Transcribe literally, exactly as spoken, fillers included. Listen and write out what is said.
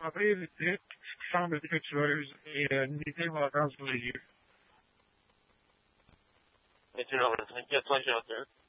concentrer vite vite, ce qui semble être tueuse et euh, une idée montant sur les yeux. Et tu leur as dit, toi, j'ai entendu.